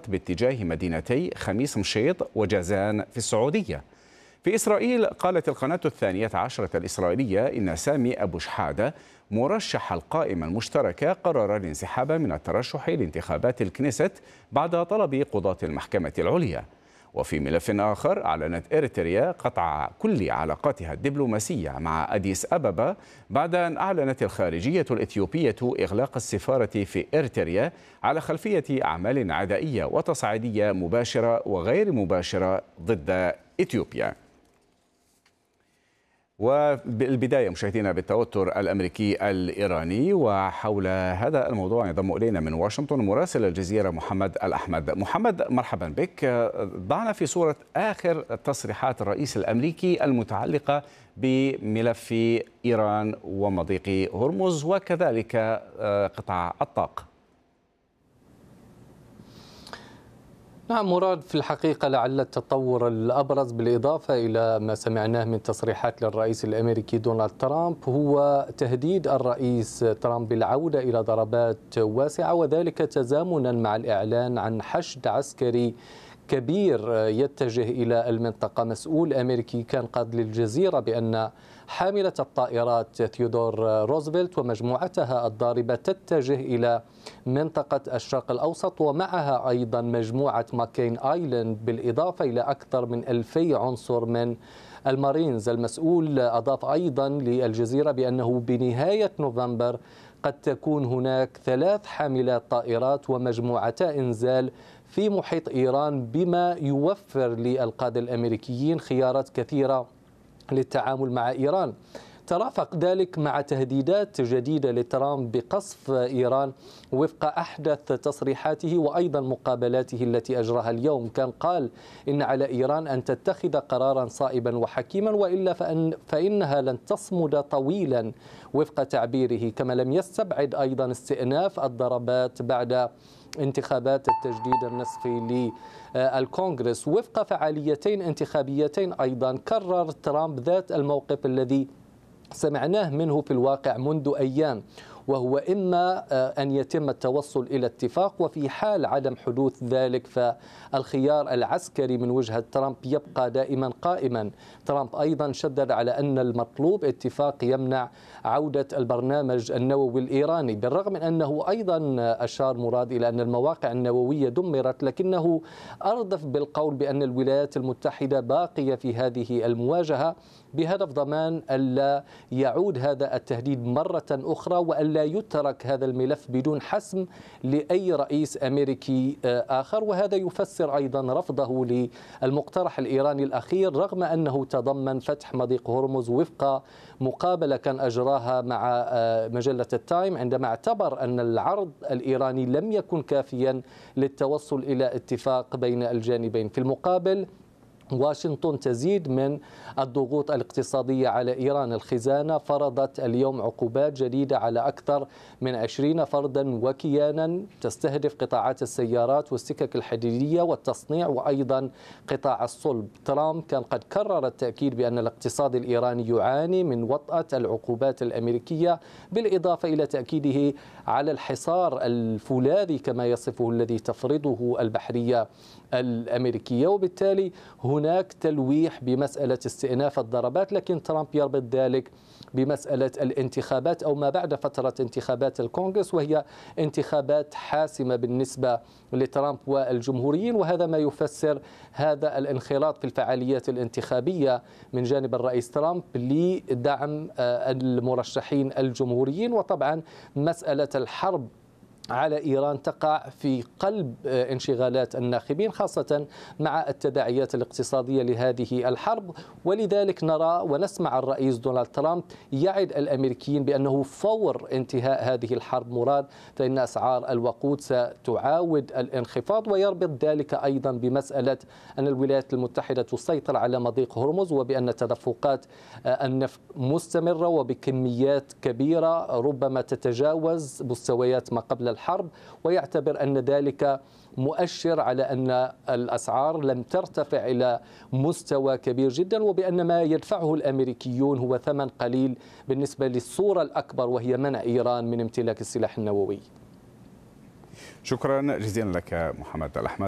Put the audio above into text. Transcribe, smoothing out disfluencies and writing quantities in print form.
الطائرات باتجاه مدينتي خميس مشيط وجازان في السعودية. في إسرائيل قالت القناة الثانية عشرة الإسرائيلية إن سامي أبو شحادة مرشح القائمة المشتركة قرر الانسحاب من الترشح لانتخابات الكنيست بعد طلب قضاة المحكمة العليا. وفي ملف آخر، أعلنت إريتريا قطع كل علاقاتها الدبلوماسية مع أديس أبابا بعد أن أعلنت الخارجية الإثيوبية إغلاق السفارة في إريتريا على خلفية أعمال عدائية وتصعيدية مباشرة وغير مباشرة ضد إثيوبيا. وبالبداية مشاهدينا بالتوتر الأمريكي الإيراني، وحول هذا الموضوع ينضم إلينا من واشنطن مراسل الجزيرة محمد الأحمد. محمد، مرحبا بك. ضعنا في صورة آخر تصريحات الرئيس الأمريكي المتعلقة بملف إيران ومضيق هرمز وكذلك قطاع الطاقة. نعم مراد، في الحقيقة لعل التطور الأبرز بالإضافة إلى ما سمعناه من تصريحات للرئيس الأمريكي دونالد ترامب هو تهديد الرئيس ترامب بالعودة إلى ضربات واسعة، وذلك تزامنا مع الإعلان عن حشد عسكري كبير يتجه إلى المنطقة. مسؤول أمريكي كان قال للجزيرة بأن حاملة الطائرات ثيودور روزفلت ومجموعتها الضاربة تتجه إلى منطقة الشرق الأوسط، ومعها أيضا مجموعة ماكين آيلاند بالإضافة إلى أكثر من 2000 عنصر من المارينز. المسؤول أضاف أيضا للجزيرة بأنه بنهاية نوفمبر قد تكون هناك 3 حاملات طائرات ومجموعتا إنزال في محيط إيران، بما يوفر للقادة الأمريكيين خيارات كثيرة للتعامل مع إيران. ترافق ذلك مع تهديدات جديدة لترامب بقصف إيران وفق أحدث تصريحاته وأيضا مقابلاته التي أجراها اليوم. كان قال إن على إيران أن تتخذ قرارا صائبا وحكيما، وإلا فإنها لن تصمد طويلا وفق تعبيره. كما لم يستبعد أيضا استئناف الضربات بعد انتخابات التجديد النصفي للكونغرس وفق فعاليتين انتخابيتين. أيضا كرر ترامب ذات الموقف الذي سمعناه منه في الواقع منذ أيام، وهو إما أن يتم التوصل إلى اتفاق، وفي حال عدم حدوث ذلك فالخيار العسكري من وجهة ترامب يبقى دائما قائما. ترامب أيضا شدد على أن المطلوب اتفاق يمنع عودة البرنامج النووي الإيراني، بالرغم من أنه أيضا أشار مراد إلى أن المواقع النووية دمرت، لكنه أردف بالقول بأن الولايات المتحدة باقية في هذه المواجهة بهدف ضمان ألا يعود هذا التهديد مرة أخرى، وألا يترك هذا الملف بدون حسم لأي رئيس أمريكي آخر. وهذا يفسر أيضا رفضه للمقترح الإيراني الأخير، رغم أنه تضمن فتح مضيق هرمز وفق مقابلة كان أجراها مع مجلة التايم، عندما اعتبر أن العرض الإيراني لم يكن كافيا للتوصل إلى اتفاق بين الجانبين. في المقابل واشنطن تزيد من الضغوط الاقتصادية على إيران. الخزانة فرضت اليوم عقوبات جديدة على أكثر من 20 فردا وكيانا تستهدف قطاعات السيارات والسكك الحديدية والتصنيع وأيضا قطاع الصلب. ترامب كان قد كرر التأكيد بأن الاقتصاد الإيراني يعاني من وطأة العقوبات الأمريكية، بالإضافة إلى تأكيده على الحصار الفولاذي كما يصفه الذي تفرضه البحرية الأمريكية. وبالتالي هناك تلويح بمسألة استئناف الضربات، لكن ترامب يربط ذلك بمسألة الانتخابات أو ما بعد فترة انتخابات الكونغرس، وهي انتخابات حاسمة بالنسبة لترامب والجمهوريين، وهذا ما يفسر هذا الانخراط في الفعاليات الانتخابية من جانب الرئيس ترامب لدعم المرشحين الجمهوريين. وطبعا مسألة الحرب على إيران تقع في قلب انشغالات الناخبين، خاصة مع التداعيات الاقتصادية لهذه الحرب. ولذلك نرى ونسمع الرئيس دونالد ترامب يعد الأمريكيين بأنه فور انتهاء هذه الحرب مراد فإن أسعار الوقود ستعاود الانخفاض، ويربط ذلك أيضا بمسألة أن الولايات المتحدة تسيطر على مضيق هرمز، وبأن تدفقات النفط مستمرة وبكميات كبيرة ربما تتجاوز مستويات ما قبل الحرب، ويعتبر أن ذلك مؤشر على أن الأسعار لم ترتفع إلى مستوى كبير جدا، وبأن ما يدفعه الأمريكيون هو ثمن قليل بالنسبة للصورة الأكبر وهي منع إيران من امتلاك السلاح النووي. شكرا جزيلا لك محمد الأحمد.